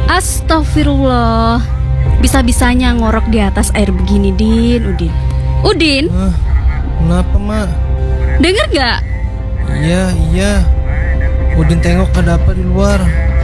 Astagfirullah. Bisa-bisanya ngorok di atas air begini, Din. Udin. Kenapa, Mak? Dengar gak? Iya. Udin tengok ada apa di luar.